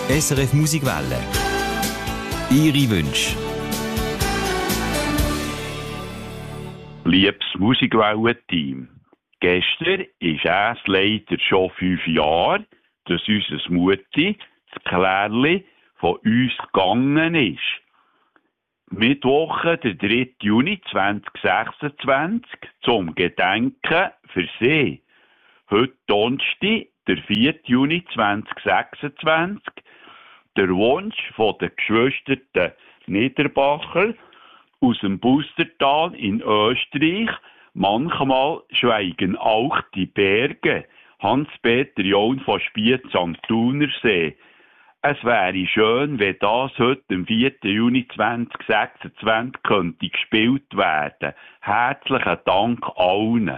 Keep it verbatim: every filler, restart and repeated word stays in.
S R F Musikwelle. Ihre Wünsche. Liebes Musikwellen-Team, gestern ist es leider schon fünf Jahre, dass unser Mutti, das Klärli, von uns gegangen ist. Mittwoch, der dritte Juni zweitausendsechsundzwanzig, zum Gedenken für sie. Heute Donnerstag, der vierte Juni zweitausendsechsundzwanzig, der Wunsch von den Geschwisterten Niederbacher aus dem Bustertal in Österreich. Manchmal schweigen auch die Berge. Hans-Peter John von Spiez am Thunersee. Es wäre schön, wenn das heute am vierten Juni zweitausendsechsundzwanzig könnte gespielt werden. Herzlichen Dank allen.